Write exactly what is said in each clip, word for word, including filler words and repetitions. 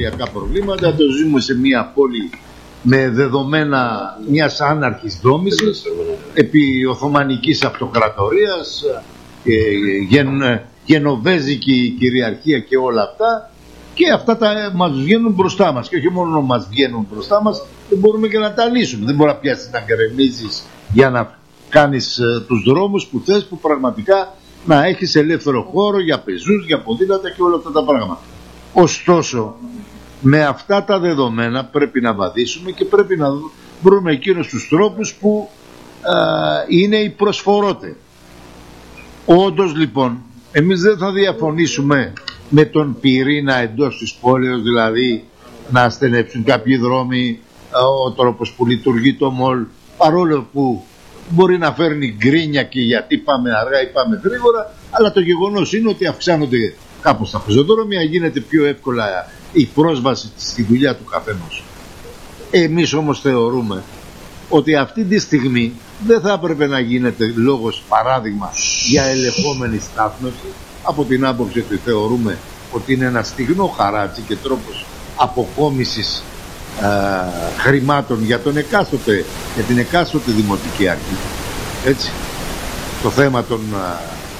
περιφερειακά προβλήματα, το ζούμε σε μια πόλη με δεδομένα μιας άναρχης δόμησης επί Οθωμανικής Αυτοκρατορίας, γεν, γενοβέζικη κυριαρχία και όλα αυτά, και αυτά τα μας βγαίνουν μπροστά μας, και όχι μόνο μας βγαίνουν μπροστά μας, δεν μπορούμε και να τα λύσουμε. Δεν μπορεί να πιάσεις να γκρεμίζεις για να κάνεις uh, τους δρόμους που θες, που πραγματικά να έχεις ελεύθερο χώρο για πεζούς, για ποδήλατα και όλα αυτά τα πράγματα. Ωστόσο, με αυτά τα δεδομένα πρέπει να βαδίσουμε και πρέπει να βρούμε εκείνους τους τρόπους που uh, είναι οι προσφορότεροι. Όντως λοιπόν, εμείς δεν θα διαφωνήσουμε με τον πυρήνα εντός της πόλης, δηλαδή να στενέψουν κάποιοι δρόμοι, ο τρόπος που λειτουργεί το μολ, παρόλο που μπορεί να φέρνει γκρίνια και γιατί πάμε αργά ή πάμε γρήγορα, αλλά το γεγονός είναι ότι αυξάνονται κάπως τα πεζοδρόμια, γίνεται πιο εύκολα η πρόσβαση στη δουλειά του καθενός. Εμείς όμως θεωρούμε ότι αυτή τη στιγμή δεν θα έπρεπε να γίνεται λόγος, παράδειγμα, για ελεγχόμενη στάθμευση, από την άποψη ότι θεωρούμε ότι είναι ένα στιγνό χαράτσι και τρόπος αποκόμισης α, χρημάτων για τον εκάστοτε, για την εκάστοτε δημοτική αρχή. Έτσι, το θέμα των α, α,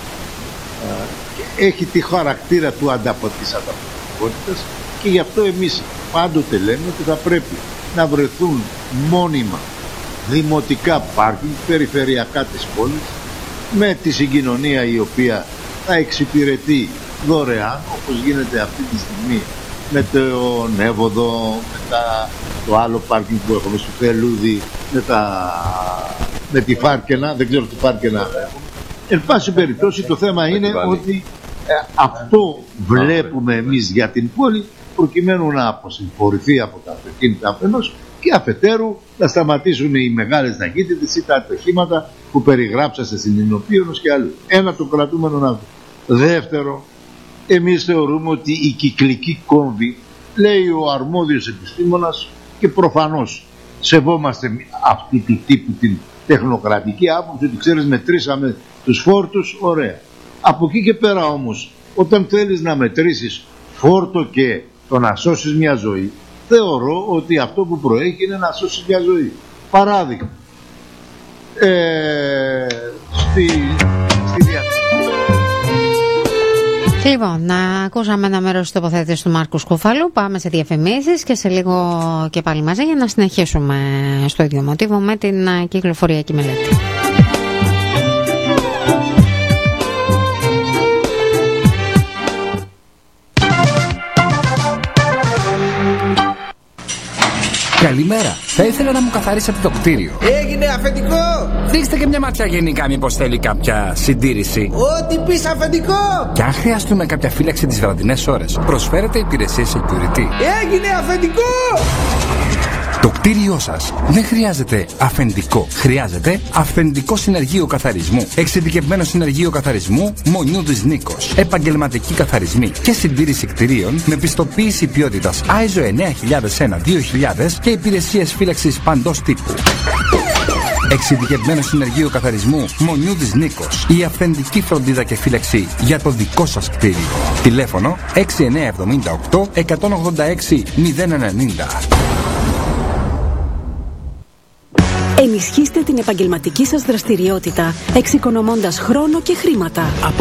έχει τη χαρακτήρα του ανταπο, της ανταποκρισιμότητας, και γι' αυτό εμείς πάντοτε λέμε ότι θα πρέπει να βρεθούν μόνιμα δημοτικά πάρκινγκ περιφερειακά της πόλης, με τη συγκοινωνία η οποία θα εξυπηρετεί δωρεάν, όπως γίνεται αυτή τη στιγμή με τον Εύωδο, με τα, το άλλο πάρκινγκ που έχουμε στο Θελούδι, με, τα, με τη Φάρκαινα, δεν ξέρω τι Φάρκαινα έχουμε. Εν πάση περιπτώσει το θέμα είναι ότι ε, αυτό βλέπουμε εμείς για την πόλη, προκειμένου να αποσυμφορηθεί από τα αυτοκίνητα αφενός, και αφετέρου να σταματήσουν οι μεγάλες ταχύτητες ή τα ατυχήματα που περιγράψατε στην Ινωπίωνος και αλλού. Ένα, το κρατούμενο να. Δεύτερο, εμείς θεωρούμε ότι η κυκλική κόμβη, λέει ο αρμόδιος επιστήμονας, και προφανώς σεβόμαστε αυτή του τύπου την τεχνοκρατική άποψη, ότι ξέρεις, μετρήσαμε τους φόρτους, ωραία. Από εκεί και πέρα όμως, όταν θέλεις να μετρήσεις φόρτο και το να σώσεις μια ζωή, θεωρώ ότι αυτό που προέχει είναι να σώσεις μια ζωή. Παράδειγμα, ε, στη, στη διαθήκη. Λοιπόν, να ακούσαμε ένα μέρος της τοποθέτησης του Μάρκου Σκούφαλου. Πάμε σε διαφημίσεις και σε λίγο και πάλι μαζί για να συνεχίσουμε στο ίδιο μοτίβο με την κυκλοφοριακή μελέτη. Καλημέρα. Θα ήθελα να μου καθαρίσετε το κτίριο. Έγινε αφεντικό! Δείξτε και μια ματιά γενικά, μήπως θέλει κάποια συντήρηση. Ό,τι πεις αφεντικό! Και αν χρειαστούμε κάποια φύλαξη τις βραδινές ώρες, προσφέρετε υπηρεσίες security. Έγινε αφεντικό! Το κτίριό σας δεν χρειάζεται αφεντικό. Χρειάζεται αυθεντικό συνεργείο καθαρισμού. Εξειδικευμένο συνεργείο καθαρισμού Μονιούδης Νίκος. Επαγγελματικοί καθαρισμοί και συντήρηση κτιρίων με πιστοποίηση ποιότητας άι ες ο εννιά χιλιάδες ένα δύο χιλιάδες και υπηρεσίες φύλαξης παντός τύπου. Εξειδικευμένο συνεργείο καθαρισμού Μονιούδης Νίκος. Η αυθεντική φροντίδα και φύλαξη για το δικό σας κτίριο. Τηλέφωνο έξι εννιά εβδομήντα οκτώ εκατόν ογδόντα έξι μηδέν ενενήντα. Ενισχύστε την επαγγελματική σας δραστηριότητα, εξοικονομώντας χρόνο και χρήματα.